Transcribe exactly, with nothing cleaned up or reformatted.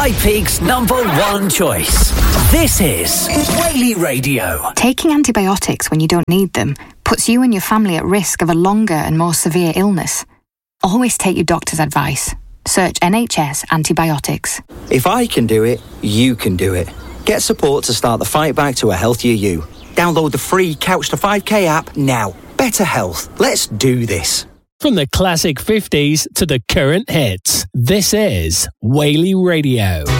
High Peak's number one choice. This is Whaley Radio. Taking antibiotics when you don't need them puts you and your family at risk of a longer and more severe illness. Always take your doctor's advice. Search N H S antibiotics. If I can do it, you can do it. Get support to start the fight back to a healthier you. Download the free Couch to five K app now. Better health. Let's do this. From the classic fifties to the current hits, this is Whaley Radio.